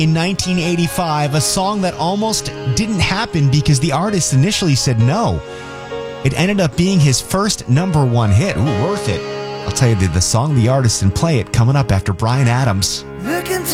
in 1985, a song that almost didn't happen because the artist initially said no. It ended up being his first number one hit. Ooh, worth it. I'll tell you the song, the artist, and play it coming up after Bryan Adams.